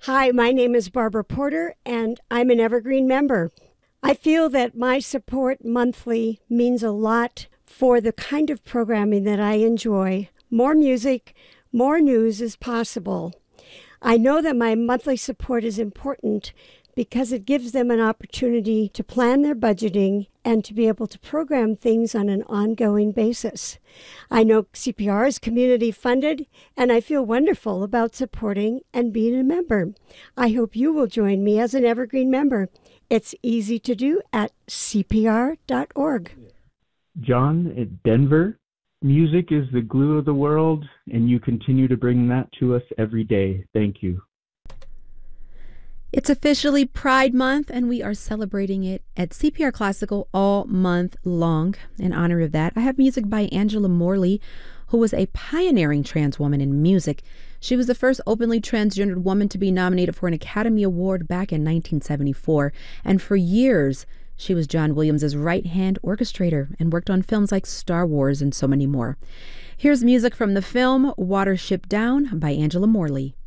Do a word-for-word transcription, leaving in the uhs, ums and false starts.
Hi, my name is Barbara Porter, and I'm an Evergreen member. I feel that my support monthly means a lot for the kind of programming that I enjoy. More music, more news is possible. I know that my monthly support is important because it gives them an opportunity to plan their budgeting and to be able to program things on an ongoing basis. I know C P R is community funded, and I feel wonderful about supporting and being a member. I hope you will join me as an Evergreen member. It's easy to do at C P R dot org. John at Denver. Music is the glue of the world, and you continue to bring that to us every day. Thank you. It's officially Pride Month, and we are celebrating it at C P R Classical all month long. In honor of that, I have music by Angela Morley, who was a pioneering trans woman in music. She was the first openly transgendered woman to be nominated for an Academy Award back in nineteen seventy-four, and for years, she was John Williams' right-hand orchestrator and worked on films like Star Wars and so many more. Here's music from the film Watership Down by Angela Morley.